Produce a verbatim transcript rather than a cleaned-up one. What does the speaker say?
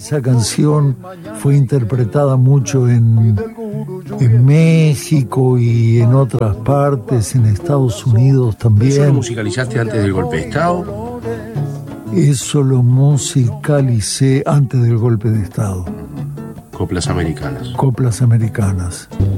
Esa canción fue interpretada mucho en, en México y en otras partes, en Estados Unidos también. ¿Eso lo musicalizaste antes del golpe de Estado? Eso lo musicalicé antes del golpe de Estado. Coplas americanas. Coplas americanas.